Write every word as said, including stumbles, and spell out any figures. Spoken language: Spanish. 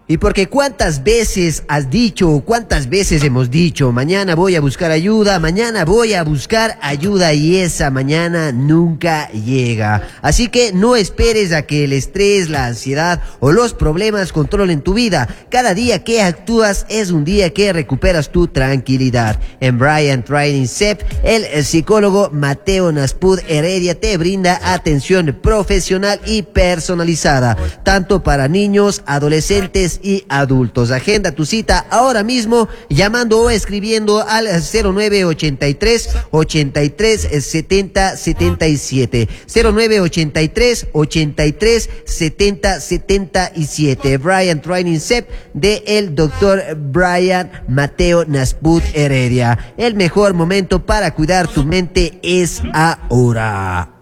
Y porque cuántas veces has dicho, cuántas veces hemos dicho, mañana voy a buscar ayuda, mañana voy a buscar ayuda y esa mañana nunca llega. Así que no esperes a que el estrés, la ansiedad o los problemas controlen tu vida. Cada día que actúas es un día que recuperas tu tranquilidad. En Bryant Training C E P, el psicólogo Mateo Naspud Heredia te brinda atención profesional y personalizada, tanto para niños, adolescentes y adultos. Agenda tu cita ahora mismo llamando o escribiendo al cero nueve ochenta y tres ochenta y tres setenta setenta y siete cero nueve ochenta y tres ochenta y tres setenta setenta y siete. Bryant Training C E P de el doctor Brian Mateo Naspud Heredia. El mejor momento para cuidar tu mente es ahora.